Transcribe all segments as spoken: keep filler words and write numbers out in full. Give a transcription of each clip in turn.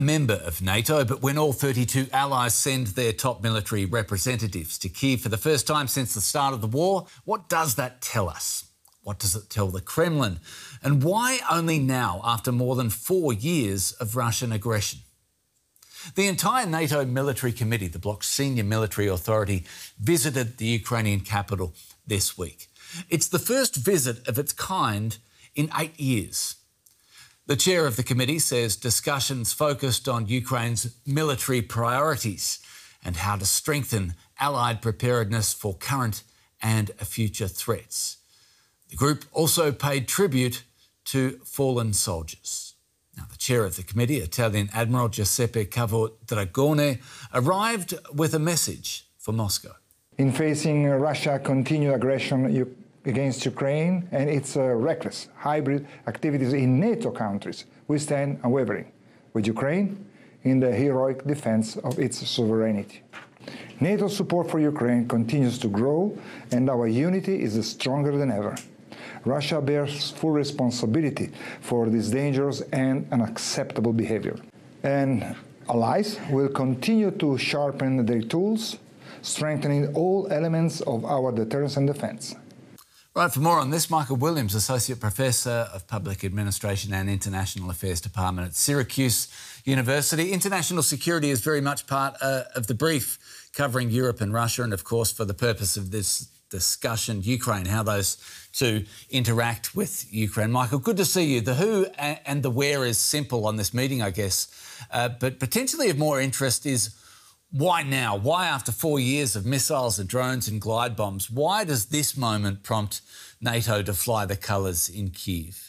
member of NATO, but when all thirty-two allies send their top military representatives to Kyiv for the first time since the start of the war, what does that tell us? What does it tell the Kremlin? And why only now, after more than four years of Russian aggression? The entire NATO military committee, the bloc's senior military authority, visited the Ukrainian capital this week. It's the first visit of its kind in eight years. The chair of the committee says discussions focused on Ukraine's military priorities and how to strengthen Allied preparedness for current and future threats. The group also paid tribute to fallen soldiers. Now, the chair of the committee, Italian Admiral Giuseppe Cavodragone, arrived with a message for Moscow. In facing Russia's continued aggression against Ukraine and its uh, reckless hybrid activities in NATO countries, we stand unwavering with Ukraine in the heroic defense of its sovereignty. NATO's support for Ukraine continues to grow, and our unity is stronger than ever. Russia bears full responsibility for this dangerous and unacceptable behavior. And allies will continue to sharpen their tools, strengthening all elements of our deterrence and defence. Right, for more on this, Michael Williams, Associate Professor of Public Administration and International Affairs Department at Syracuse University. International security is very much part uh, of the brief covering Europe and Russia, and of course, for the purpose of this discussion, Ukraine, how those two interact with Ukraine. Michael, good to see you. The who and the where is simple on this meeting, I guess, uh, but potentially of more interest is why now? Why, after four years of missiles and drones and glide bombs, why does this moment prompt NATO to fly the colours in Kyiv?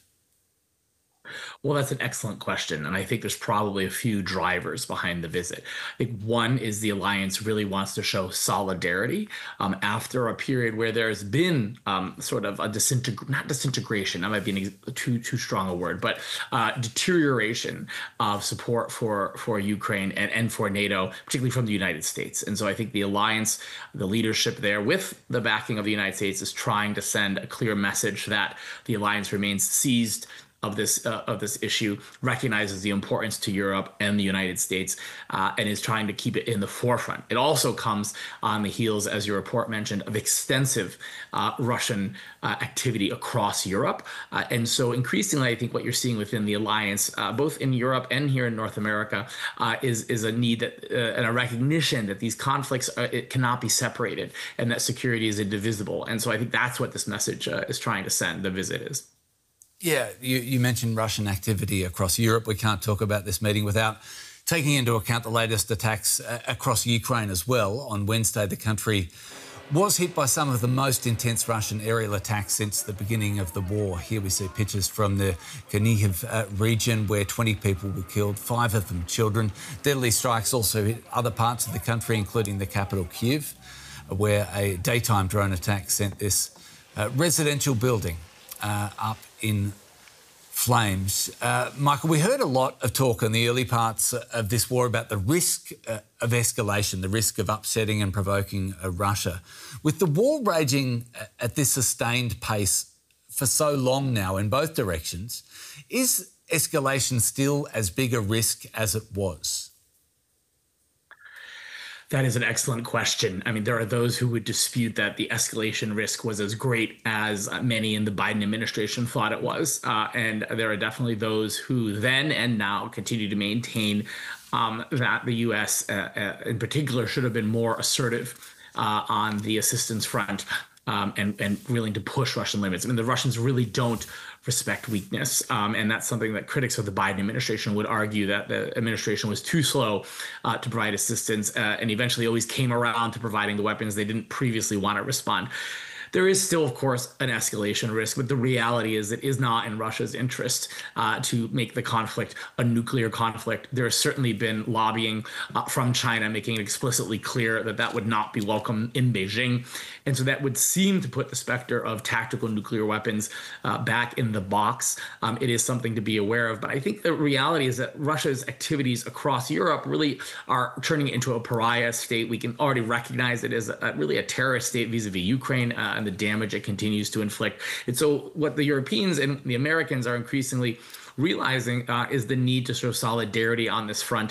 Well, that's an excellent question, and I think there's probably a few drivers behind the visit. I think one is the alliance really wants to show solidarity um, after a period where there's been um, sort of a disintegration, not disintegration, that might be an too too strong a word, but uh, deterioration of support for for Ukraine and, and for NATO, particularly from the United States. And so I think the alliance, the leadership there with the backing of the United States is trying to send a clear message that the alliance remains seized of this uh, of this issue, recognizes the importance to Europe and the United States, uh, and is trying to keep it in the forefront. It also comes on the heels, as your report mentioned, of extensive uh, Russian uh, activity across Europe. Uh, and so increasingly, I think what you're seeing within the alliance, uh, both in Europe and here in North America, uh, is, is a need that, uh, and a recognition that these conflicts are, it cannot be separated and that security is indivisible. And so I think that's what this message uh, is trying to send, the visit is. Yeah, you, you mentioned Russian activity across Europe. We can't talk about this meeting without taking into account the latest attacks uh, across Ukraine as well. On Wednesday, the country was hit by some of the most intense Russian aerial attacks since the beginning of the war. Here we see pictures from the Chernihiv uh, region where twenty people were killed, five of them children. Deadly strikes also hit other parts of the country, including the capital, Kyiv, where a daytime drone attack sent this uh, residential building Uh, up in flames. Uh, Michael, we heard a lot of talk in the early parts of this war about the risk uh, of escalation, the risk of upsetting and provoking uh, Russia. With the war raging at this sustained pace for so long now in both directions, is escalation still as big a risk as it was? That is an excellent question. I mean, there are those who would dispute that the escalation risk was as great as many in the Biden administration thought it was. Uh, and there are definitely those who then and now continue to maintain um, that the U S uh, uh, in particular should have been more assertive uh, on the assistance front um, and, and willing to push Russian limits. I mean, the Russians really don't respect weakness. Um, and that's something that critics of the Biden administration would argue, that the administration was too slow uh, to provide assistance uh, and eventually always came around to providing the weapons they didn't previously want to respond. There is still, of course, an escalation risk, but the reality is it is not in Russia's interest uh, to make the conflict a nuclear conflict. There has certainly been lobbying uh, from China making it explicitly clear that that would not be welcome in Beijing. And so that would seem to put the specter of tactical nuclear weapons uh, back in the box. Um, it is something to be aware of. But I think the reality is that Russia's activities across Europe really are turning it into a pariah state. We can already recognize it as a, really a terrorist state vis-a-vis Ukraine uh, and the damage it continues to inflict. And so what the Europeans and the Americans are increasingly realizing uh, is the need to show solidarity on this front